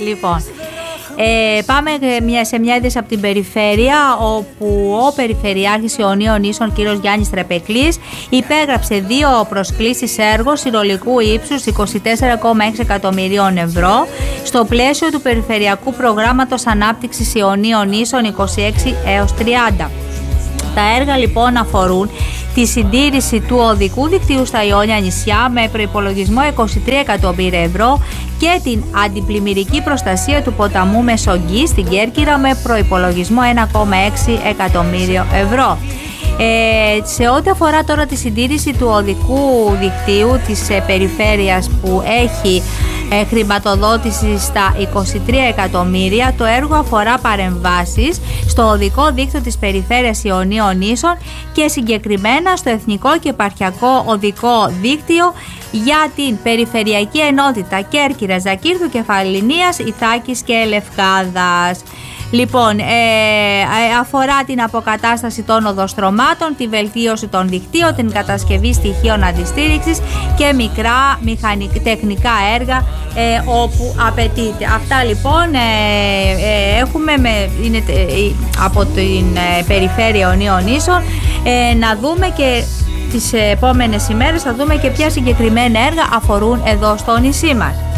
Λοιπόν, πάμε σε μια είδηση από την περιφέρεια, όπου ο Περιφερειάρχης Ιωνίων Νήσων κ. Γιάννης Τρεπεκλής υπέγραψε 2 προσκλήσεις έργο συνολικού ύψους 24,6 εκατομμυρίων ευρώ στο πλαίσιο του Περιφερειακού Προγράμματος Ανάπτυξης Ιωνίων Νήσων 26 έως 30. Τα έργα λοιπόν αφορούν τη συντήρηση του οδικού δικτύου στα Ιόνια νησιά με προϋπολογισμό 23 εκατομμύρια ευρώ και την αντιπλημμυρική προστασία του ποταμού Μεσογγί στην Κέρκυρα με προϋπολογισμό 1,6 εκατομμύριο ευρώ. Σε ό,τι αφορά τώρα τη συντήρηση του οδικού δικτύου της περιφέρειας, που έχει χρηματοδότηση στα 23 εκατομμύρια, το έργο αφορά παρεμβάσεις στο οδικό δίκτυο της περιφέρειας Ιωνίων Νήσων και συγκεκριμένα στο Εθνικό και Επαρχιακό Οδικό Δίκτυο για την Περιφερειακή Ενότητα Κέρκυρας, Ζακύρθου, Κεφαληνίας, Ιθάκης και Λευκάδας. Λοιπόν, αφορά την αποκατάσταση των οδοστρωμάτων, τη βελτίωση των δικτύων, την κατασκευή στοιχείων αντιστήριξης και μικρά τεχνικά έργα όπου απαιτείται. Αυτά λοιπόν έχουμε είναι από την περιφέρεια Ιωνίων Νήσων. Να δούμε και τις επόμενες ημέρες, θα δούμε και ποια συγκεκριμένα έργα αφορούν εδώ στο νησί μας.